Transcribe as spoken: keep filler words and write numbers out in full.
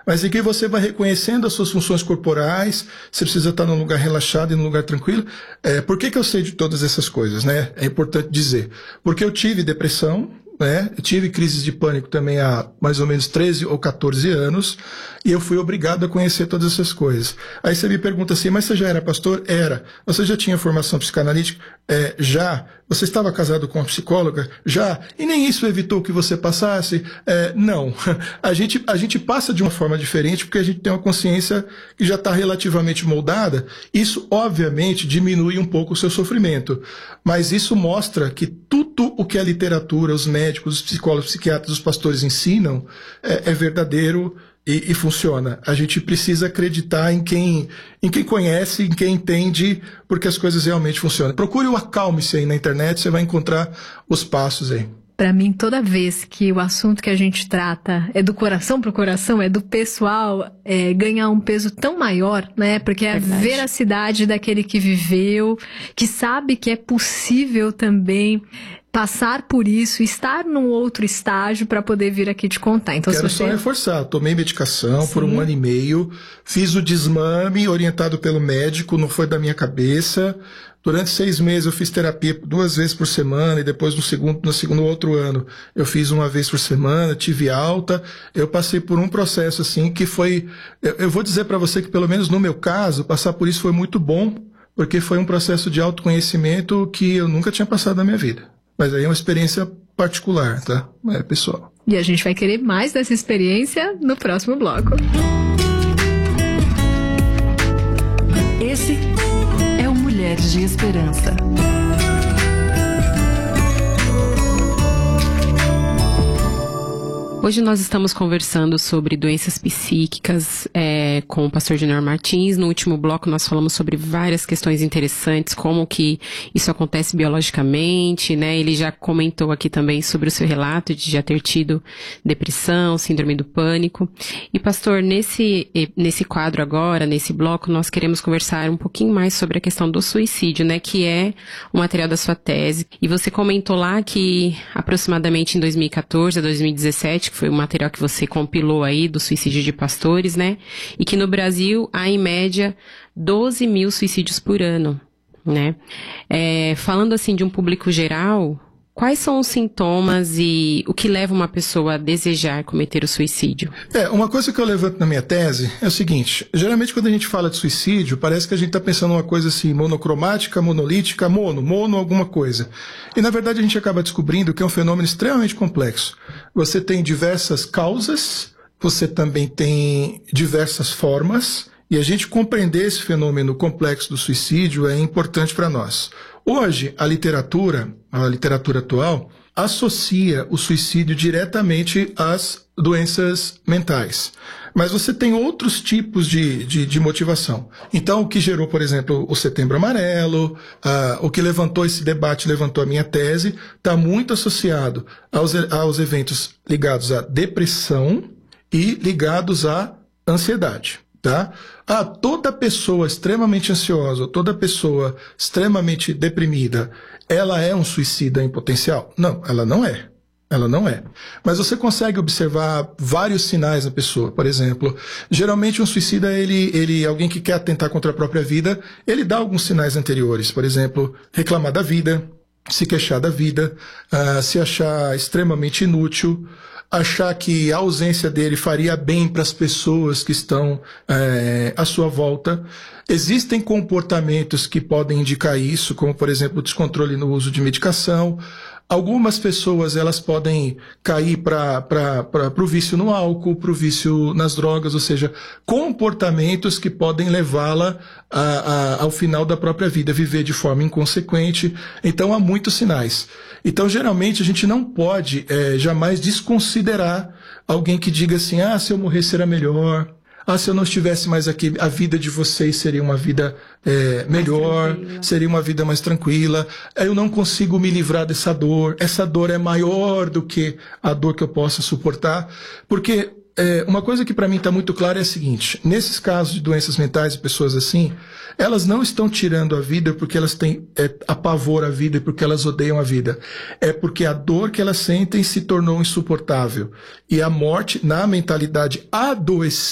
Mas em que você vai reconhecendo as suas funções corporais, você precisa estar num lugar relaxado e num lugar tranquilo. É, por que que eu sei de todas essas coisas, né? É importante dizer. Porque eu tive depressão, né? Eu tive crises de pânico também há mais ou menos treze ou quatorze anos, e eu fui obrigado a conhecer todas essas coisas. Aí você me pergunta assim, mas você já era pastor? Era. Você já tinha formação psicanalítica? É, já. Você estava casado com uma psicóloga? Já. E nem isso evitou que você passasse? É, não. A gente, a gente passa de uma forma diferente porque a gente tem uma consciência que já está relativamente moldada. Isso, obviamente, diminui um pouco o seu sofrimento. Mas isso mostra que tudo o que a literatura, os médicos, os psicólogos, os psiquiatras, os pastores ensinam é, é verdadeiro e, e funciona. A gente precisa acreditar em quem, em quem conhece, em quem entende, porque as coisas realmente funcionam. Procure o Acalme-se aí na internet, você vai encontrar os passos aí. Para mim, toda vez que o assunto que a gente trata é do coração para o coração, é do pessoal, é, ganhar um peso tão maior, né? Porque é a veracidade daquele que viveu, que sabe que é possível também passar por isso, estar num outro estágio para poder vir aqui te contar. Então, Quero se você... só reforçar, tomei medicação Sim. por um ano e meio, fiz o desmame orientado pelo médico, não foi da minha cabeça. Durante seis meses eu fiz terapia duas vezes por semana e depois no segundo, no segundo outro ano eu fiz uma vez por semana, tive alta. Eu passei por um processo assim que foi... Eu, eu vou dizer para você que pelo menos no meu caso, passar por isso foi muito bom, porque foi um processo de autoconhecimento que eu nunca tinha passado na minha vida. Mas aí é uma experiência particular, tá? É pessoal. E a gente vai querer mais dessa experiência no próximo bloco. Esse é o Mulheres de Esperança. Hoje nós estamos conversando sobre doenças psíquicas é, com o pastor Junior Martins. No último bloco nós falamos sobre várias questões interessantes, como que isso acontece biologicamente, né? Ele já comentou aqui também sobre o seu relato de já ter tido depressão, síndrome do pânico. E pastor, nesse, nesse quadro agora, nesse bloco, nós queremos conversar um pouquinho mais sobre a questão do suicídio, né? Que é o material da sua tese. E você comentou lá que aproximadamente em dois mil e quatorze a dois mil e dezessete, que foi o material que você compilou aí do suicídio de pastores, né? E que no Brasil há em média doze mil suicídios por ano, né? É, falando assim de um público geral, quais são os sintomas e o que leva uma pessoa a desejar cometer o suicídio? É, uma coisa que eu levanto na minha tese é o seguinte, geralmente quando a gente fala de suicídio, parece que a gente está pensando uma coisa assim, monocromática, monolítica, mono, mono alguma coisa. E na verdade a gente acaba descobrindo que é um fenômeno extremamente complexo. Você tem diversas causas, você também tem diversas formas, e a gente compreender esse fenômeno complexo do suicídio é importante para nós. Hoje, a literatura, a literatura atual, associa o suicídio diretamente às doenças mentais. Mas você tem outros tipos de, de, de motivação. Então, o que gerou, por exemplo, o Setembro Amarelo, uh, o que levantou esse debate, levantou a minha tese, está muito associado aos, aos eventos ligados à depressão e ligados à ansiedade. Tá? Ah, toda pessoa extremamente ansiosa, toda pessoa extremamente deprimida, ela é um suicida em potencial? Não, ela não é. Ela não é. Mas você consegue observar vários sinais na pessoa. Por exemplo, geralmente um suicida, ele, ele, alguém que quer atentar contra a própria vida, ele dá alguns sinais anteriores. Por exemplo, reclamar da vida, se queixar da vida, uh, se achar extremamente inútil, achar que a ausência dele faria bem para as pessoas que estão é, à sua volta. Existem comportamentos que podem indicar isso, como, por exemplo, o descontrole no uso de medicação. Algumas pessoas elas podem cair para o vício no álcool, para o vício nas drogas, ou seja, comportamentos que podem levá-la a, a, ao final da própria vida, viver de forma inconsequente. Então, há muitos sinais. Então, geralmente, a gente não pode é, jamais desconsiderar alguém que diga assim, ah, se eu morrer será melhor. Ah, se eu não estivesse mais aqui, a vida de vocês seria uma vida é, melhor, seria uma vida mais tranquila. Eu não consigo me livrar dessa dor. Essa dor é maior do que a dor que eu possa suportar. Porque é, uma coisa que para mim está muito clara é a seguinte. Nesses casos de doenças mentais e pessoas assim, elas não estão tirando a vida porque elas têm é, apavor à vida e porque elas odeiam a vida. É porque a dor que elas sentem se tornou insuportável. E a morte, na mentalidade adoecida,